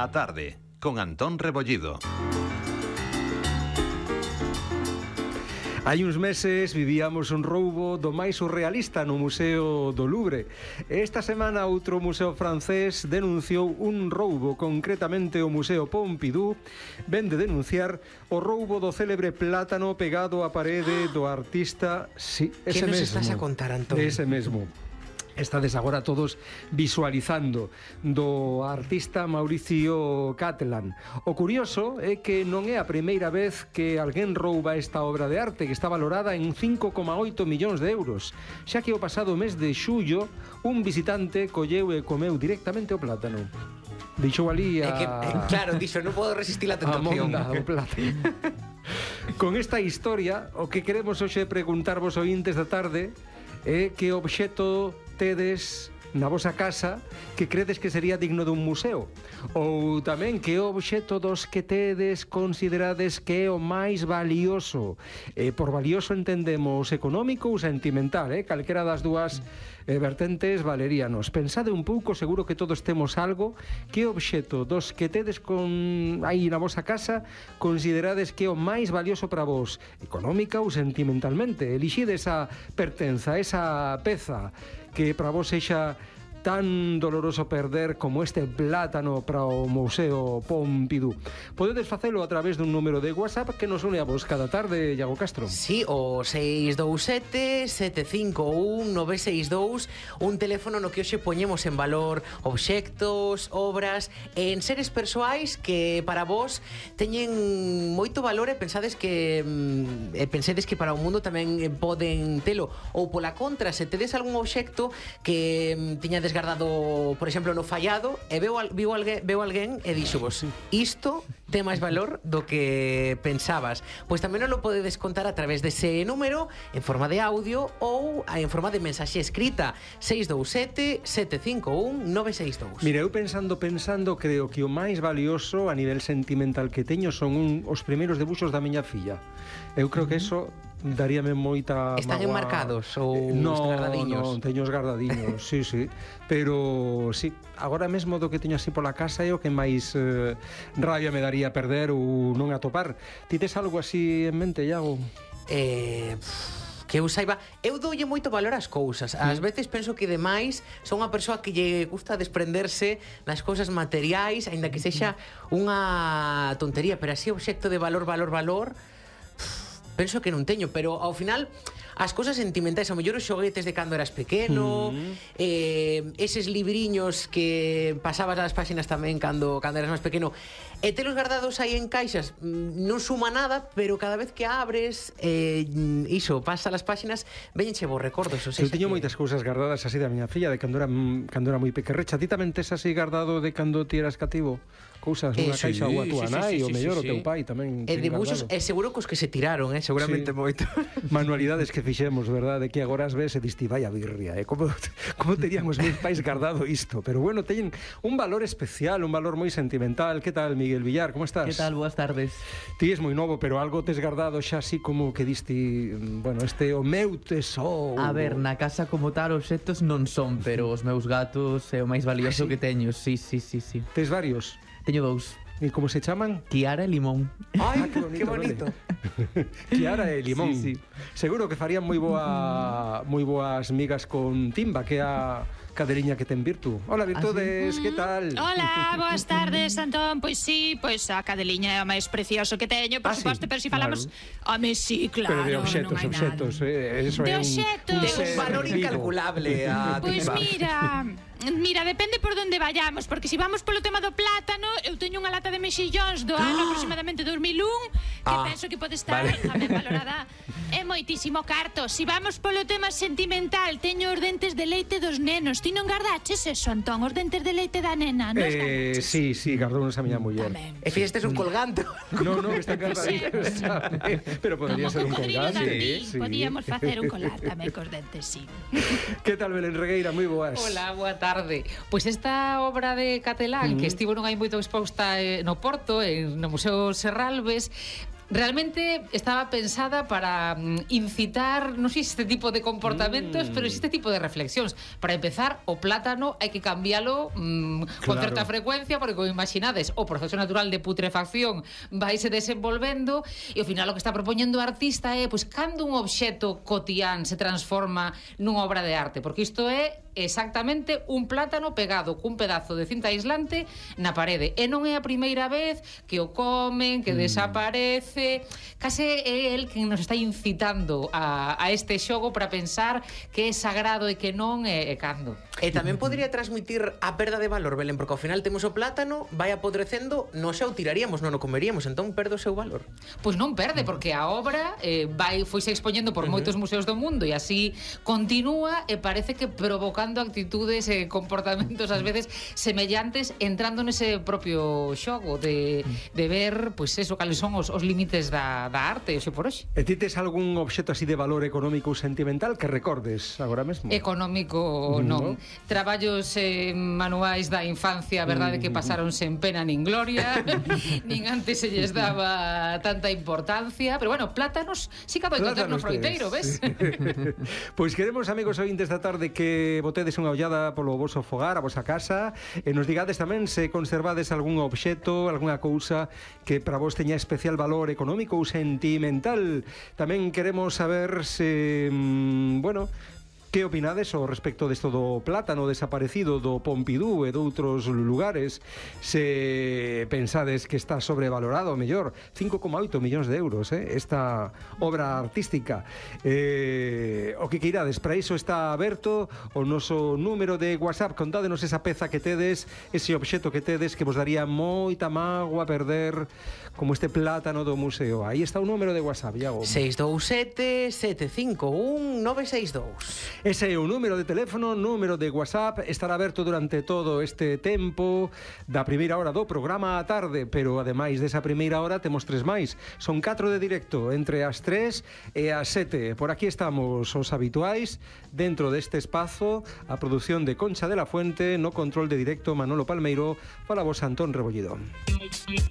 A tarde, con Antón Rebollido. Hai uns meses vivíamos un roubo do máis surrealista no Museo do Louvre. Esta semana outro museo francés denunciou un roubo, concretamente o Museo Pompidou ven de denunciar o roubo do célebre plátano pegado á parede do artista. Sí, ese mesmo. Que nos estás a contar, Antón? Ese mesmo. Estades agora todos visualizando do artista Mauricio Catalan. O curioso é que non é a primeira vez que alguén rouba esta obra de arte, que está valorada en 5,8 millóns de euros, xa que o pasado mes de xullo un visitante colleu e comeu directamente o plátano. Dixou ali a... claro, dixo, non podo resistir a tentación. A monda do plátano. Con esta historia, o que queremos hoxe preguntarvos ointes da tarde é que obxecto tedes na vosa casa que credes que sería digno dun museo, ou tamén que obxecto dos que tedes considerades que é o máis valioso. Por valioso entendemos económico ou sentimental, calquera das dúas vertentes valeríanos. Pensade un pouco, seguro que todos temos algo. Que obxecto dos que tedes aí na vosa casa considerades que é o máis valioso para vos, económica ou sentimentalmente? Elixide esa pertenza, esa peza que para vos sexa tan doloroso perder como este plátano para o Museo Pompidou. Podedes facelo a través dun número de WhatsApp que nos une a vos cada tarde, Iago Castro. Sí, o 627-751-962, un teléfono no que hoxe poñemos en valor obxectos, obras, en seres persoais que para vos teñen moito valor e pensedes que para o mundo tamén poden telo. Ou pola contra, se tedes algún obxecto que tiñades guardado, por exemplo, no fallado e veu alguén e dixovos isto ten máis valor do que pensabas. Pois tamén nos lo podedes contar a través dese número en forma de audio ou en forma de mensaxe escrita 627-751-962. Mira, eu pensando, creo que o máis valioso a nivel sentimental que teño son os primeiros debuxos da miña filla. Eu creo que eso daríame moita... Están enmarcados ou guardadiños? Non, teño os guardadiños, sí. Pero, sí, agora mesmo do que teño así pola casa é o que máis rabia me daría perder ou non atopar. Ti tes algo así en mente, Iago? Que eu saiba, eu doulle moito valor ás cousas. Ás veces penso que demais son unha persoa que lle gusta desprenderse das cousas materiais, aínda que sexa unha tontería, pero así obxecto de valor, penso que non teño, pero ao final as cousas sentimentais, ao mellor os xoguetes de cando eras pequeno, eses libriños que pasabas as páxinas tamén cando eras máis pequeno, e telos guardados aí en caixas non suma nada, pero cada vez que abres iso, pasa as páxinas, veñenche vos recordos. Eu teño moitas cousas guardadas así da miña filla de cando era moi pequerrecha. Ti tamén tes así guardado de cando ti eras cativo? Cousas nunha caixa ou a túa nai, ou mellor o teu pai tamén. E debuxos, e seguro cos que se tiraron, seguramente moito. Manualidades que fixemos, verdade, que agora as ves e diste, vai a birria, como terían os meus pais guardado isto? Pero bueno, teñen un valor especial, un valor moi sentimental. Que tal, Miguel Villar, como estás? Que tal, boas tardes. Ti és moi novo, pero algo tes guardado xa así como que diste, bueno, este o meu tesouro. A ver, na casa como tal obxectos non son, pero os meus gatos é o máis valioso que teño, sí. Tes varios? Teño dous. E como se chaman? Kiara e Limón. Ai, que bonito. Kiara e Limón. Sí. Seguro que farían moi boas migas con Timba, que é a cadeliña que ten Virtu. Hola, Virtudes, que tal? Hola, boas tardes, Antón. Pois sí, pois a cadeliña é o máis precioso que teño, por suposto, pero se falamos... Home, sí, claro. Pero de obxectos, eso de é obxectos. De un valor incalculable a Pois mira, depende por onde vayamos, porque se vamos polo tema do plátano, eu teño unha lata de mexillóns do ano aproximadamente 2001, que penso que pode estar tamén valorada é moitísimo carto. Se vamos polo tema sentimental, teño os dentes de leite dos nenos. Ti non gardaches eso, Antón, os dentes de leite da nena? Sí, gardounos a miña muller. E fixestes un colgante? No, que están gardaditos, pero podría ser un colgante. Podíamos facer un collar tamén cos dentes, sí. Que tal, Belén Regueira? Moi boas. Hola, boa tarde. Pois esta obra de Catalán, que estivo non hai moito exposta no Porto, no Museo Serralbes, Realmente estaba pensada para incitar, non sei este tipo de comportamentos, pero este tipo de reflexións. Para empezar, o plátano hai que cambialo con certa frecuencia, porque como imaginades, o proceso natural de putrefacción vaise desenvolvendo, e ao final o que está propoñendo o artista é, pois, cando un obxeto cotián se transforma nunha obra de arte, porque isto é exactamente un plátano pegado cun pedazo de cinta aislante na parede, e non é a primeira vez que o comen, que desaparece. Case é el que nos está incitando a este xogo para pensar que é sagrado e que non é cando. E tamén podría transmitir a perda de valor, Belén, porque ao final temos o plátano, vai apodrecendo, non xa o tiraríamos, non o comeríamos, entón perde o seu valor. Pois non perde, porque a obra foise expoñendo por moitos museos do mundo e así continúa, e parece que provocando actitudes e comportamentos ás veces semellantes, entrando nese propio xogo de ver, pois eso, cales son os límites da arte, hoxe por hoxe. E ti tes algún obxeto así de valor económico ou sentimental que recordes agora mesmo? Económico non. Traballos manuais da infancia, a verdade que pasaron sen pena nin gloria, nin antes se lles daba tanta importancia, pero bueno, plátanos sí que adoito ter no froiteiro, ves? Pois queremos, amigos ointes da tarde, que botedes unha ollada polo voso fogar, a vosa casa, e nos digades tamén se conservades algún obxeto, algunha cousa que para vos teña especial valor económico ou sentimental. Tamén queremos saber se, bueno, que opinades ao respecto desto do plátano desaparecido do Pompidou e doutros lugares? Se pensades que está sobrevalorado, mellor 5,8 millóns de euros, esta obra artística. O que queirades, para iso está aberto o noso número de WhatsApp. Contádenos esa peza que tedes, ese obxeto que tedes, que vos daría moita mágoa perder, como este plátano do museo. Aí está o número de WhatsApp, Iago. 627 751 962. Ese é o número de teléfono, número de WhatsApp. Estará aberto durante todo este tempo da primeira hora do programa á tarde, pero ademais desa primeira hora temos 3 máis. Son 4 de directo, entre as 3 e as 7. Por aquí estamos os habituais dentro deste espazo, a produción de Concha de la Fuente, no control de directo Manolo Palmeiro, para vos Antón Rebollido.